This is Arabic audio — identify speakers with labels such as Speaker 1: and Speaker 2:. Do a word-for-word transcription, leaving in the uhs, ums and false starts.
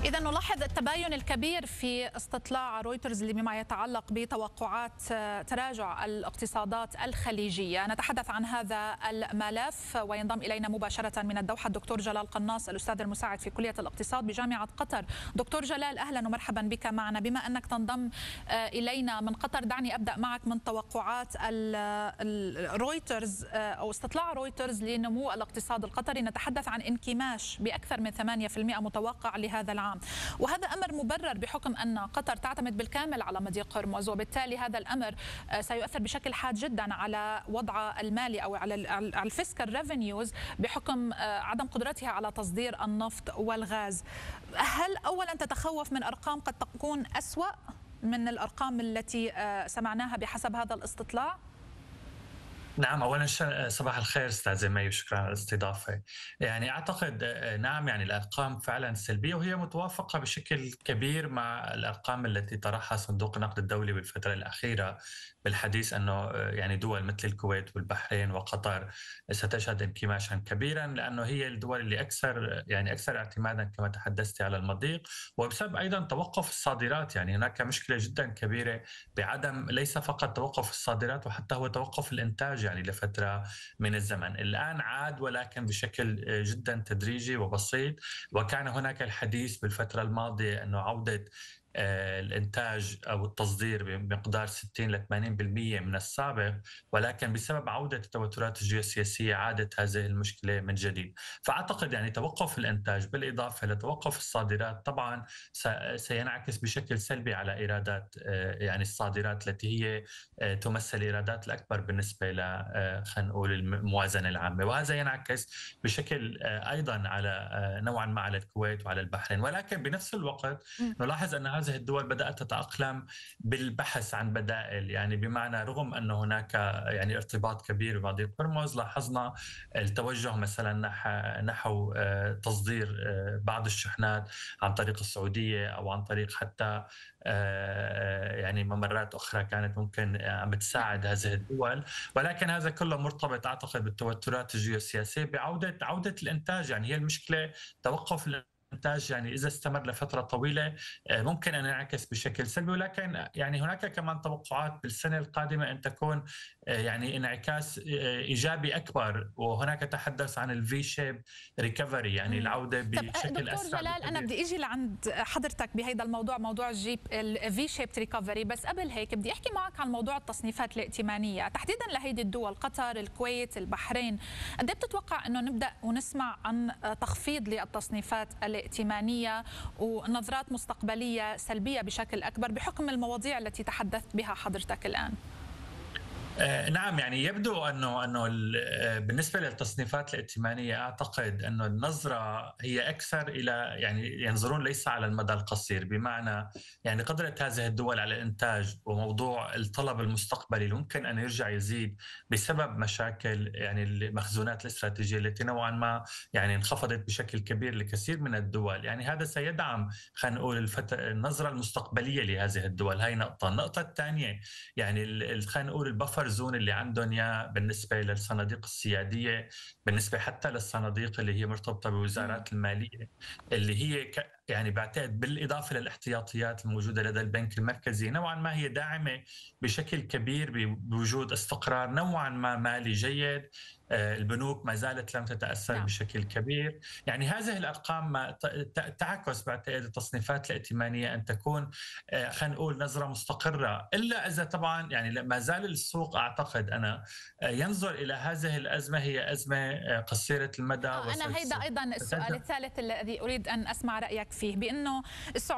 Speaker 1: إذا نلاحظ التباين الكبير في استطلاع رويترز اللي بما يتعلق بتوقعات تراجع الاقتصادات الخليجية. نتحدث عن هذا الملف وينضم إلينا مباشرة من الدوحة الدكتور جلال قناص الأستاذ المساعد في كلية الاقتصاد بجامعة قطر. دكتور جلال، أهلا ومرحبا بك معنا. بما أنك تنضم إلينا من قطر، دعني أبدأ معك من توقعات رويترز أو استطلاع رويترز لنمو الاقتصاد القطري. نتحدث عن انكماش بأكثر من ثمانية بالمئة متوقع لهذا العام، وهذا أمر مبرر بحكم أن قطر تعتمد بالكامل على مضيق هرمز، وبالتالي هذا الأمر سيؤثر بشكل حاد جدا على وضع المالي أو على الفيسكال ريفينيوز بحكم عدم قدرتها على تصدير النفط والغاز. هل أولا تتخوف من أرقام قد تكون أسوأ من الأرقام التي سمعناها بحسب هذا الاستطلاع؟
Speaker 2: نعم، اولا صباح الخير استاذه مي، وشكرا على الاستضافه. يعني اعتقد نعم، يعني الارقام فعلا سلبيه، وهي متوافقه بشكل كبير مع الارقام التي طرحها صندوق النقد الدولي بالفتره الاخيره بالحديث انه يعني دول مثل الكويت والبحرين وقطر ستشهد انكماشا كبيرا، لانه هي الدول اللي اكثر يعني اكثر اعتمادا كما تحدثت على المضيق، وبسبب ايضا توقف الصادرات. يعني هناك مشكله جدا كبيره بعدم ليس فقط توقف الصادرات وحتى هو توقف الانتاج يعني لفترة من الزمن. الآن عاد ولكن بشكل جدا تدريجي وبسيط، وكان هناك الحديث بالفترة الماضية أنه عودة الإنتاج أو التصدير بمقدار ستين إلى ثمانين بالمئة من السابق، ولكن بسبب عودة التوترات الجيوسياسية عادت هذه المشكلة من جديد. فأعتقد يعني توقف الإنتاج بالإضافة لتوقف الصادرات طبعا سينعكس بشكل سلبي على إيرادات يعني الصادرات التي هي تمثل الإيرادات الأكبر بالنسبة ل خلينا نقول الموازنة العامة، وهذا ينعكس بشكل أيضا على نوعا ما على الكويت وعلى البحرين. ولكن بنفس الوقت نلاحظ أن هذه الدول بدأت تتأقلم بالبحث عن بدائل، يعني بمعنى رغم أن هناك يعني ارتباط كبير بمضيق هرمز، لاحظنا التوجه مثلا نحو تصدير بعض الشحنات عن طريق السعودية أو عن طريق حتى يعني ممرات أخرى كانت ممكن عم بتساعد هذه الدول. ولكن هذا كله مرتبط أعتقد بالتوترات الجيوسياسية بعودة عودة الإنتاج. يعني هي المشكلة توقف الإنتاج، يعني إذا استمر لفترة طويلة ممكن أن ينعكس بشكل سلبي، ولكن يعني هناك كمان توقعات بالسنة القادمة أن تكون يعني انعكاس إيجابي أكبر، وهناك تحدث عن الفي شيب ريكفري، يعني العودة بشكل أسرع.
Speaker 1: دكتور جلال، أنا بدي أجي لعند حضرتك بهذا الموضوع، موضوع الجيب الفي شيب ريكفري، بس قبل هيك بدي أحكي معك عن موضوع التصنيفات الائتمانية تحديدا لهيدي الدول قطر، الكويت، البحرين. قد ايه بتتوقع أنه نبدأ ونسمع عن تخفيض للتصنيفات الائتمانية ونظرات مستقبلية سلبية بشكل أكبر بحكم المواضيع التي تحدثت بها حضرتك الآن؟
Speaker 2: نعم، يعني يبدو انه انه بالنسبه للتصنيفات الائتمانيه اعتقد انه النظره هي اكثر الى يعني ينظرون ليس على المدى القصير، بمعنى يعني قدره هذه الدول على الانتاج وموضوع الطلب المستقبلي اللي ممكن ان يرجع يزيد بسبب مشاكل يعني المخزونات الاستراتيجيه التي نوعا ما يعني انخفضت بشكل كبير لكثير من الدول. يعني هذا سيدعم خلينا نقول الفترة النظره المستقبليه لهذه الدول. هاي نقطه. النقطه الثانيه يعني خلينا نقول البفر زون اللي عندهم يا بالنسبة للصناديق السيادية، بالنسبة حتى للصناديق اللي هي مرتبطة بوزارات المالية، اللي هي يعني بعتقد بالإضافة للاحتياطيات الموجودة لدى البنك المركزي نوعا ما هي داعمة بشكل كبير بوجود استقرار نوعا ما مالي جيد. البنوك ما زالت لم تتأثر نعم. بشكل كبير. يعني هذه الأرقام ما تعكس بعتقد التصنيفات الائتمانية أن تكون خلينا نقول نظرة مستقرة، إلا إذا طبعا يعني ما زال السوق أعتقد أنا ينظر إلى هذه الأزمة هي أزمة قصيرة المدى.
Speaker 1: أنا هيدا أيضا السؤال الثالث الذي أريد أن أسمع رأيك فيه، بأنه